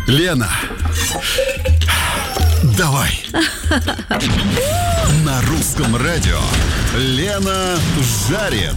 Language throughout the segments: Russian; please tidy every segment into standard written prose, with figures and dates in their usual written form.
Лена, давай. На русском радио Лена жарит.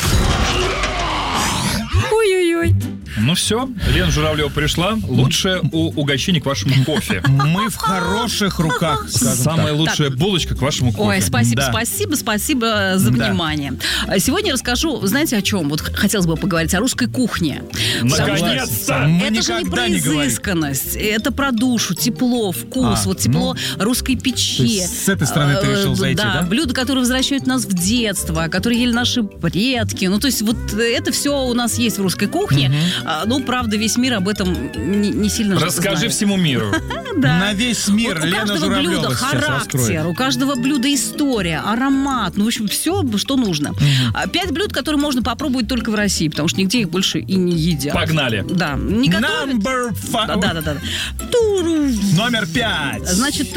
Ой-ой-ой. Ну все, Лена Журавлева пришла. Лучшее угощение к вашему кофе. Мы в хороших руках, скажем Самая так. лучшая булочка к вашему кофе. Ой, спасибо, Да. спасибо за внимание. Сегодня расскажу, знаете, о чем? Вот хотелось бы поговорить о русской кухне. Наконец-то! Мы Это же не никогда про не говорим. изысканность, это про душу, тепло, вкус, вот тепло русской печи. То есть с этой стороны ты решил зайти, да? блюда, которые возвращают нас в детство, которые ели наши предки. Ну, то есть вот это все у нас есть в русской кухне. Ну, правда, весь мир об этом не сильно Расскажи знает. всему миру. Да. На весь мир Вот у Лена каждого блюда Журавлева сейчас характер, раскроет. у каждого блюда история, аромат, ну, в общем, все, что нужно. 5 блюд, которые можно попробовать только в России, потому что нигде их больше и не едят. Погнали. Да, не готовят. Number 5. Да. Туру. Номер 5. Значит,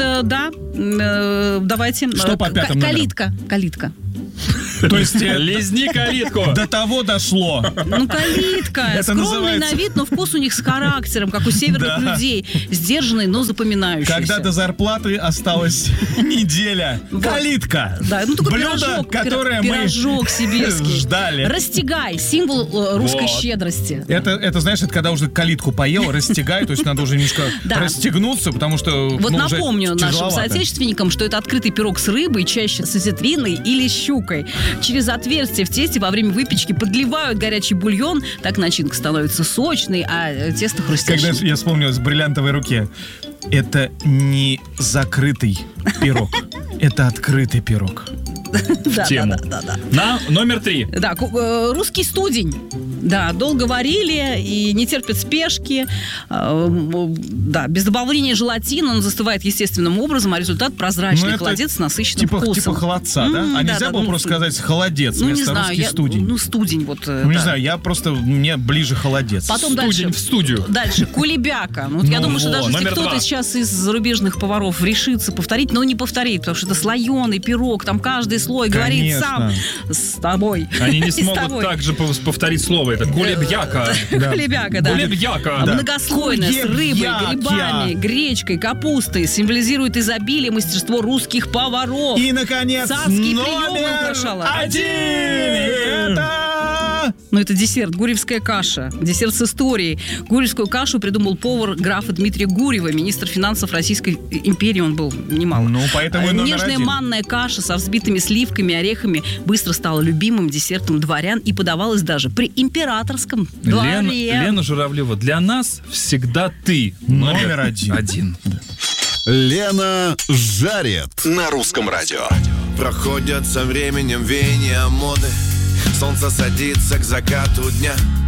давайте. Что по пятым номерам? Калитка. То есть Лизни калитку. до того дошло. Ну, калитка. Это Скромный называется- на вид, но вкус у них с характером, как у северных Да. людей. Сдержанный, но запоминающийся. Когда до зарплаты осталась неделя. Калитка. Да, ну только Блюдо, пирожок, которое пирожок мы сибирский. ждали. Растягай, символ русской Вот. щедрости. Это, знаешь, это когда уже калитку поел, растягай, то есть надо уже немножко Да. расстегнуться, потому что Вот ну, уже напомню нашим тяжеловато. соотечественникам, что это открытый пирог с рыбой, чаще с осетриной или щукой. Через отверстие в тесте во время выпечки подливают горячий бульон, так начинка становится сочной, а тесто хрустящим. Когда я вспомнил с бриллиантовой руке, это не закрытый пирог, это открытый пирог. Да, тему. да. На номер 3. Да, русский студень. Да, долго варили и не терпит спешки. Да, без добавления желатина он застывает естественным образом, а результат прозрачный Ну, это холодец с насыщенным вкусом. Типа холодца, да? А нельзя да, было ну, просто сказать холодец Ну, не вместо знаю, русский студень? студень вот. Ну, не да. знаю, я просто, мне ближе холодец. Потом Студень в студию. Дальше, кулебяка. Ну, вот я Ну думаю, что вот, даже если номер кто-то 2. сейчас из зарубежных поваров решится повторить, но не повторит, потому что это слоеный пирог, там каждый слой говорит сам с тобой. Они не И с смогут тобой. также повторить слово. Это кулебяка. Кулебяка, да. Кулебяка. Многослойная, с рыбой, Кулебяка. грибами, гречкой, капустой. Символизирует изобилие, мастерство русских поваров. И, наконец, Царские приемы номер украшала. 1. Это... Ну, это десерт, гурьевская каша. Десерт с историей. Гурьевскую кашу придумал повар графа Дмитрия Гурьева, министр финансов Российской империи. Он был немало. Ну, поэтому и номер Нежная 1. манная каша со взбитыми сливками, орехами быстро стала любимым десертом дворян и подавалась даже при императорском дворе. Лена Журавлева, для нас всегда ты Номер 1. Лена жарит. На русском радио. Проходят со временем веяния моды. Солнце садится к закату дня.